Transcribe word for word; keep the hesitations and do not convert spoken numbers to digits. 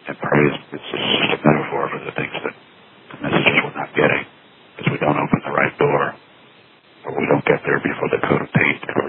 and praise, it's just a metaphor for the things that the messages we're not getting, because we don't open the right door, or we don't get there before the coat of paint